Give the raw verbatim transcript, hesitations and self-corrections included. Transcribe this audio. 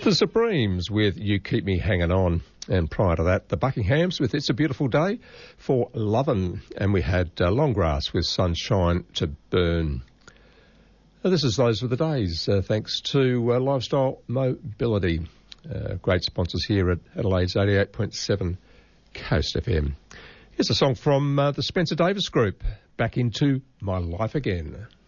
The Supremes with You Keep Me Hanging On. And prior to that, the Buckinghams with It's a Beautiful Day for Lovin'. And we had uh, Longgrass with Sunshine to Burn. Now, this is Those Were the Days, uh, thanks to uh, Lifestyle Mobility. Uh, great sponsors here at Adelaide's eighty-eight point seven Coast F M. Here's a song from uh, the Spencer Davis Group, Back Into My Life Again.